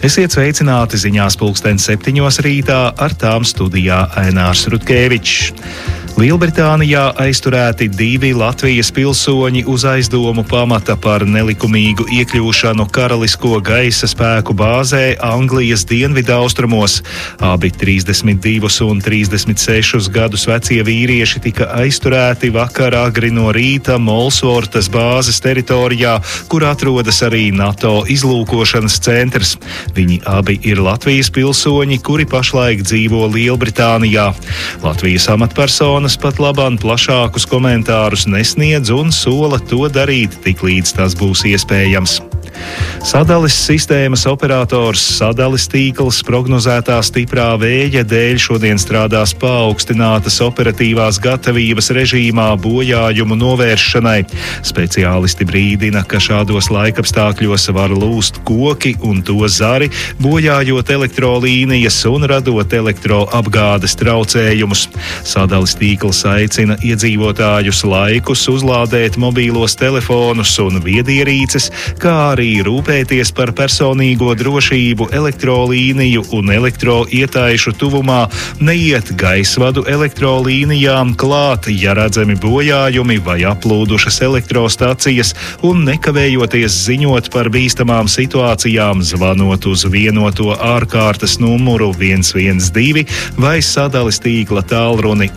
Esiet sveicināti ziņās 7:00 rītā, ar tām studijā Ainārs Rutkevičs. Lielbritānijā aizturēti 2 Latvijas pilsoņi uz aizdomu pamata par nelikumīgu iekļūšanu Karalisko gaisa spēku bāzē Anglijas dienvidaustrumos. Abi 32 un 36 gadus vecie vīrieši tika aizturēti vakar agri no rīta Molsvortas bāzes teritorijā, kur atrodas arī NATO izlūkošanas centrs. Viņi abi ir Latvijas pilsoņi, kuri pašlaik dzīvo Lielbritānijā. Latvijas amatpersonas pat labāk plašākus komentārus nesniedz un sola to darīt, tiklīdz tas būs iespējams. Sadales sistēmas operators Sadales tīkls prognozētā stiprā vēja dēļ šodien strādās paaugstinātas operatīvās gatavības režīmā bojājumu novēršanai. Speciālisti brīdina, ka šādos laikapstākļos var lūst koki un to zari, bojājot elektrolīnijas un radot elektroapgādes traucējumus. Sadales tīkls aicina iedzīvotājus laikus uzlādēt mobīlos telefonus un viedierīces, kā arī rūpēties par personīgo drošību elektrolīniju un elektroietaišu tuvumā, neiet gaisvadu elektrolīnijām klāt, ja redzami bojājumi vai aplūdušas elektrostacijas, un nekavējoties ziņot par bīstamām situācijām, zvanot uz vienoto ārkārtas numuru 112 vai Sadales tīkla tālruni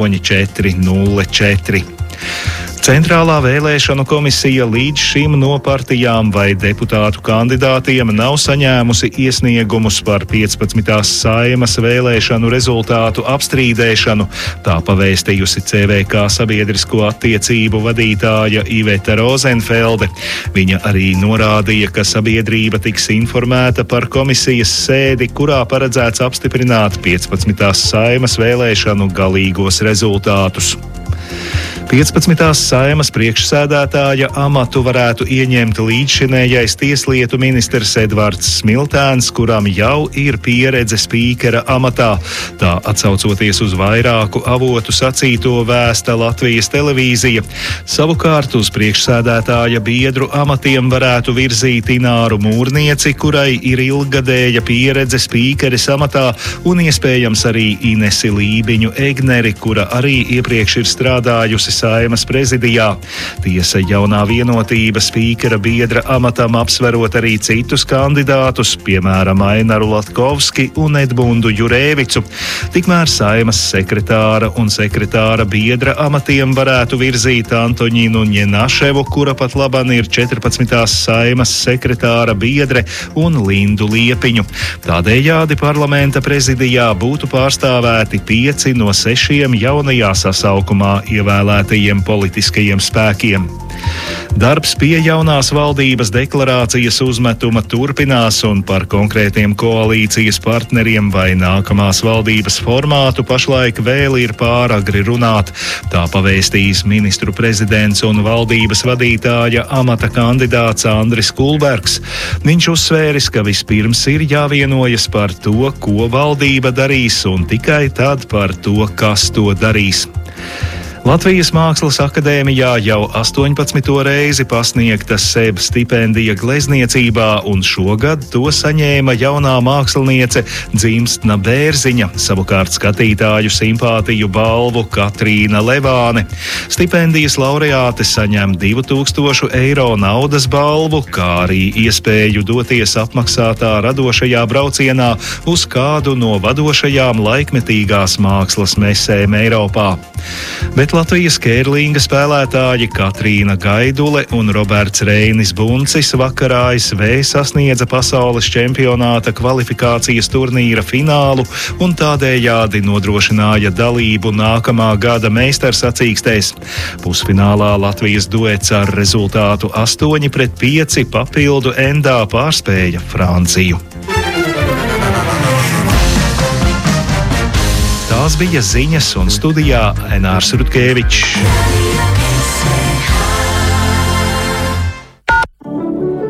8404. Centrālā vēlēšanu komisija līdz šim no partijām vai deputātu kandidātiem nav saņēmusi iesniegumus par 15. Saeimas vēlēšanu rezultātu apstrīdēšanu. Tā pavēstījusi CVK sabiedrisko attiecību vadītāja Iveta Rozenfelde. Viņa arī norādīja, ka sabiedrība tiks informēta par komisijas sēdi, kurā paredzēts apstiprināt 15. Saeimas vēlēšanu galīgos rezultātus. 15. Saeimas priekšsēdētāja amatu varētu ieņemt līdzšinējais tieslietu ministrs Edvards Smiltēns, kuram jau ir pieredze spīkera amatā. Tā atsaucoties uz vairāku avotu sacīto vēsta Latvijas televīzija. Savukārt uz priekšsēdētāja biedru amatiem varētu virzīt Ināru Mūrnieci, kurai ir ilggadēja pieredze spīkeres amatā, un iespējams arī Inesi Lībiņu Egneri, kura arī iepriekš ir strādājusi Saeimas prezidijā. Tiesa jaunā vienotība spīkera biedra amatam apsverot arī citus kandidātus, piemēram Ainaru Latkovski un Edmundu Jurēvicu. Tikmēr Saeimas sekretāra un sekretāra biedra amatiem varētu virzīt Antoņinu Ņenaševu, kura pat laban ir 14. Saeimas sekretāra biedre, un Lindu Liepiņu. Tādējādi parlamenta prezidijā būtu pārstāvēti 5 no 6 jaunajā sasaukumā ievēlētajiem politiskajiem spēkiem. Darbs pie jaunās valdības deklarācijas uzmetuma turpinās, un par konkrētiem koalīcijas partneriem vai nākamās valdības formātu pašlaik vēl ir pāragri runāt. Tā pavēstījis ministru prezidents un valdības vadītāja amata kandidāts Andris Kulbergs. Viņš uzsvēris, ka vispirms ir jāvienojas par to, ko valdība darīs, un tikai tad par to, kas to darīs. Latvijas Mākslas akadēmijā jau 18. reizi pasniegta SEB stipendija glezniecībā, un šogad to saņēma jaunā māksliniece Dzimstna Bērziņa, savukārt skatītāju simpātiju balvu Katrīna Levāne. Stipendijas laureāte saņem 2000 eiro naudas balvu, kā arī iespēju doties apmaksātā radošajā braucienā uz kādu no vadošajām laikmetīgās mākslas mesēm Eiropā. Bet Latvijas kērlinga spēlētāji Katrīna Gaidule un Roberts Reinis Buncis vakarā ASV sasniedza pasaules čempionāta kvalifikācijas turnīra finālu un tādējādi nodrošināja dalību nākamā gada meistarsacīkstēs. Pusfinālā Latvijas duets ar rezultātu 8-5 papildu endā pārspēja Franciju. Tās bija ziņas, un studijā Ainārs Rutkevičs.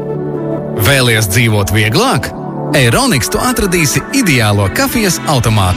Vēlies dzīvot vieglāk? Eironiks tu atradīsi ideālo kafijas automātu.